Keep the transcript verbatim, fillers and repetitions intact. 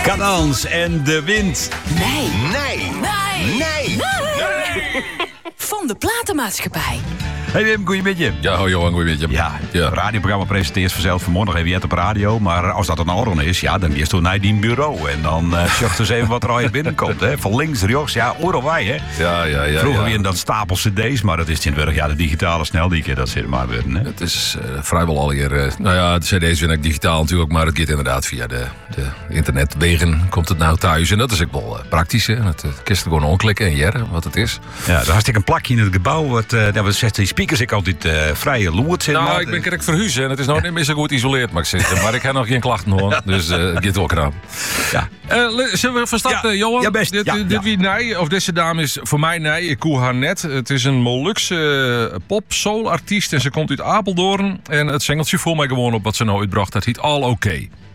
Cadans en de wind. Nee. Nee. Nee. Nee. Nee. Van de platenmaatschappij. Hey Wim, goeiemiddag. Ja, hoi Johan, goeiemiddag. Ja, Ja. het radioprogramma presenteert vanzelf vanmorgen even het op radio. Maar als dat een orde is, ja, dan is het naar die bureau. En dan uh, zocht eens even wat er al binnenkomt. Hè. Van links, rechts, ja, oorlog wij, hè. Ja, ja, ja. Vroeger ja. weer in dat stapel cd's, maar dat is tegenwoordig, ja, de digitale sneldieke, dat zit er maar weer, hè. Het is uh, vrijwel alweer... Uh, nou ja, de cd's vind ik digitaal natuurlijk, maar het gaat inderdaad via de, de internetwegen komt het nou thuis. En dat is ook wel uh, praktisch, hè. Het uh, kist er gewoon aanklikken en jaren wat het is. Ja, daar had ik een plakje in het gebouw. Wat, uh, dat was zestien speakers, ik altijd uh, vrije loert zit. Nou, maar, ik ben kerk verhuizen en het is nog niet meer zo goed geïsoleerd, mag ik zeggen. Maar ik heb nog geen klachten hoor, dus uh, het gaat wel knap. Ja. Uh, zullen we van start, Ja, uh, Johan? ja, best. Dit, Ja, dit ja. wie nee, of deze dame is voor mij nee, ik koe haar net. Het is een Molukse uh, pop-soul-artiest en ze komt uit Apeldoorn. En het singeltje voor mij gewoon op wat ze nou uitbracht, dat heet All OK.